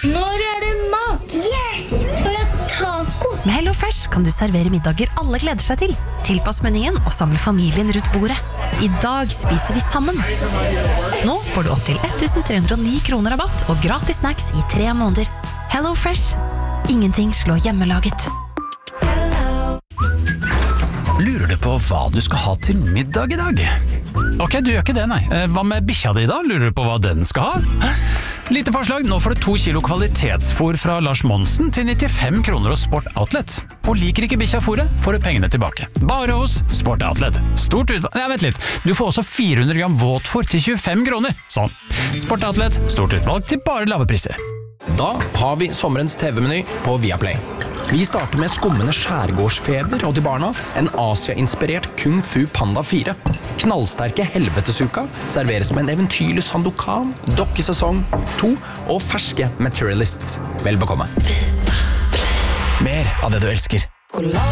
Når det mat? Yes! Skal vi ha taco? Med HelloFresh kan du servere middager alle gleder seg til. Tilpass menyen og samle familien rundt bordet. I dag spiser vi sammen. Nå får du opp til 1309 kroner rabatt og gratis snacks i 3 måneder. HelloFresh. Ingenting slår hjemmelaget. Lurer du på hva du skal ha til middag i dag? Ok, du gjør ikke det, nei. Hva med bikkja di da? Lurer du på hva den skal ha? Lite forslag, nå får du 2 kilo kvalitetsfôr fra Lars Monsen til 95 kroner hos Sport Outlet. Og liker ikke bikkja fôret, får du pengene tilbake. Bare hos Sport Outlet. Stort utvalg... Nei, vent litt. Du får også 400 gram våtfôr til 25 kroner. Sånn. Sport Outlet, stort utvalg til bare lave priser. Da har vi sommerens TV-meny på Viaplay. Vi starter med skummende skjærgårdsfeber og til barna en Asia-inspirert Kung Fu Panda 4. Knallsterke helvetesuka serveres med en eventyrlig Sandokan, dokkesesong 2 og ferske Materialists. Vel bekomme. Mer av det du elsker.